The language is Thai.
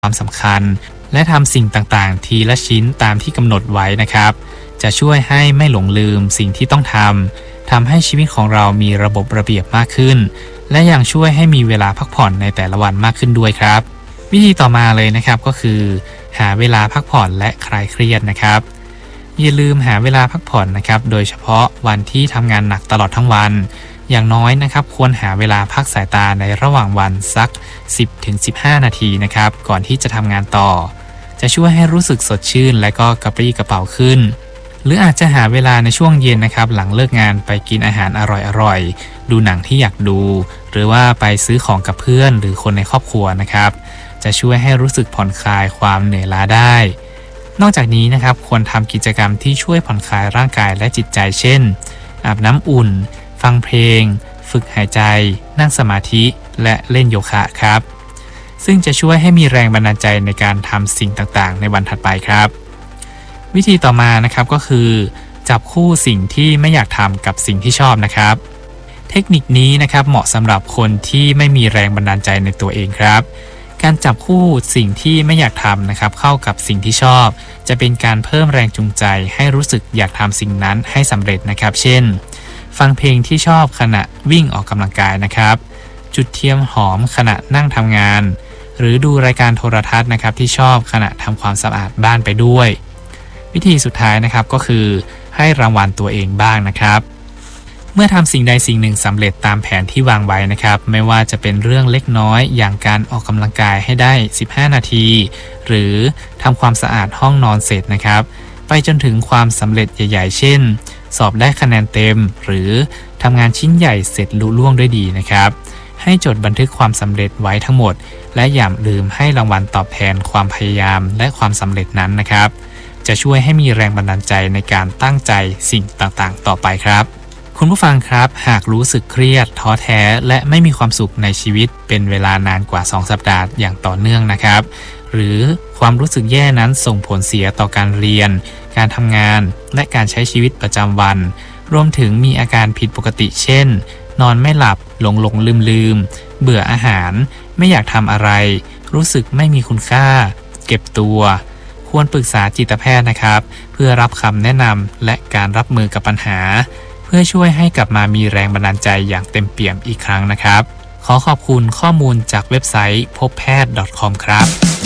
ความสำคัญและทำสิ่งต่างๆทีละชิ้นตามที่กำหนดไว้นะครับจะช่วยให้ไม่หลงลืมสิ่งที่ต้องทำให้ชีวิตของเรามีระบบระเบียบมากขึ้นและยังช่วยให้มีเวลาพักผ่อนในแต่ละวันมากขึ้นด้วยครับวิธีต่อมาเลยนะครับก็คือหาเวลาพักผ่อนและคลายเครียดนะครับอย่าลืมหาเวลาพักผ่อนนะครับโดยเฉพาะวันที่ทำงานหนักตลอดทั้งวันอย่างน้อยนะครับควรหาเวลาพักสายตาในระหว่างวันสัก 10-15 นาทีนะครับก่อนที่จะทำงานต่อจะช่วยให้รู้สึกสดชื่นและก็กระปรี้กระเป๋าขึ้นหรืออาจจะหาเวลาในช่วงเย็นนะครับหลังเลิกงานไปกินอาหารอร่อยๆดูหนังที่อยากดูหรือว่าไปซื้อของกับเพื่อนหรือคนในครอบครัวนะครับจะช่วยให้รู้สึกผ่อนคลายความเหนื่อยล้าได้นอกจากนี้นะครับควรทำกิจกรรมที่ช่วยผ่อนคลายร่างกายและจิตใจเช่นอาบน้ำอุ่นฟังเพลงฝึกหายใจนั่งสมาธิและเล่นโยคะครับซึ่งจะช่วยให้มีแรงบันดาลใจในการทำสิ่งต่างๆในวันถัดไปครับวิธีต่อมานะครับก็คือจับคู่สิ่งที่ไม่อยากทำกับสิ่งที่ชอบนะครับเทคนิคนี้นะครับเหมาะสำหรับคนที่ไม่มีแรงบันดาลใจในตัวเองครับการจับคู่สิ่งที่ไม่อยากทำนะครับเข้ากับสิ่งที่ชอบจะเป็นการเพิ่มแรงจูงใจให้รู้สึกอยากทำสิ่งนั้นให้สำเร็จนะครับเช่นฟังเพลงที่ชอบขณะวิ่งออกกำลังกายนะครับจุดเทียนหอมขณะนั่งทำงานหรือดูรายการโทรทัศน์นะครับที่ชอบขณะทำความสะอาดบ้านไปด้วยวิธีสุดท้ายนะครับก็คือให้รางวัลตัวเองบ้างนะครับเมื่อทำสิ่งใดสิ่งหนึ่งสำเร็จตามแผนที่วางไว้นะครับไม่ว่าจะเป็นเรื่องเล็กน้อยอย่างการออกกำลังกายให้ได้15นาทีหรือทำความสะอาดห้องนอนเสร็จนะครับไปจนถึงความสำเร็จใหญ่ๆเช่นสอบได้คะแนนเต็มหรือทำงานชิ้นใหญ่เสร็จลุล่วงด้วยดีนะครับให้จดบันทึกความสำเร็จไว้ทั้งหมดและอย่าลืมให้รางวัลตอบแทนความพยายามและความสำเร็จนั้นนะครับจะช่วยให้มีแรงบันดาลใจในการตั้งใจสิ่งต่างๆต่อไปครับคุณผู้ฟังครับหากรู้สึกเครียดท้อแท้และไม่มีความสุขในชีวิตเป็นเวลานานกว่า2สัปดาห์อย่างต่อเนื่องนะครับหรือความรู้สึกแย่นั้นส่งผลเสียต่อการเรียนการทำงานและการใช้ชีวิตประจำวันรวมถึงมีอาการผิดปกติเช่นนอนไม่หลับหลงลืมเบื่ออาหารไม่อยากทำอะไรรู้สึกไม่มีคุณค่าเก็บตัวควรปรึกษาจิตแพทย์นะครับเพื่อรับคำแนะนำและการรับมือกับปัญหาเพื่อช่วยให้กลับมามีแรงบันดาลใจอย่างเต็มเปี่ยมอีกครั้งนะครับขอขอบคุณข้อมูลจากเว็บไซต์พบแพทย์ .com ครับ